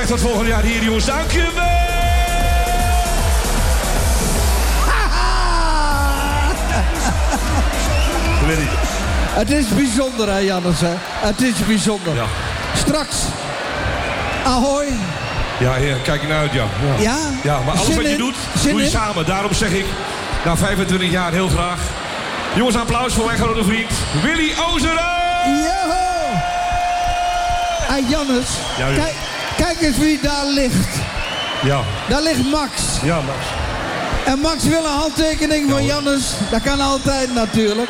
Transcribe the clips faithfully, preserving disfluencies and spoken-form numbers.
Graag tot volgend jaar hier, jongens. Dank je wel. Het is bijzonder, hè, Jannes, hè? Het is bijzonder. Ja. Straks. Ahoy. Ja, heer, kijk er naar uit, ja. Ja, ja? ja maar alles Zin wat je in? doet, Zin doe je in? samen. Daarom zeg ik, na vijfentwintig jaar heel graag. Jongens, applaus voor mijn grote vriend, Willy Ozeren! Joho! Hey, Jannes, Ja, ja. kijk, kijk eens wie daar ligt. Ja. Daar ligt Max. Ja, Max. En Max wil een handtekening van Jannes. Dat kan altijd natuurlijk.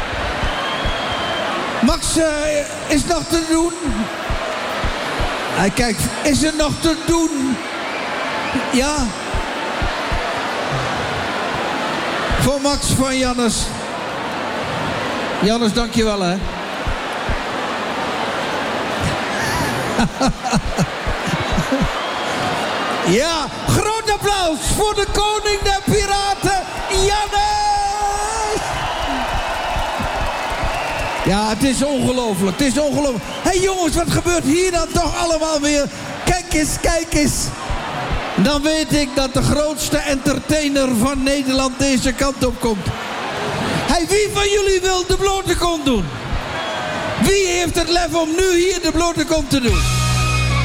Max, uh, is nog te doen? Hij kijkt, is er nog te doen? Ja. Voor Max van Jannes. Jannes, dankjewel, hè. Ja, groot applaus voor de koning der piraten, Jannes! Ja, het is ongelooflijk, het is ongelooflijk. Hé hey jongens, wat gebeurt hier dan toch allemaal weer? Kijk eens, kijk eens. Dan weet ik dat de grootste entertainer van Nederland deze kant op komt. Hey, wie van jullie wil de blote kont doen? Wie heeft het lef om nu hier de blote kont te doen?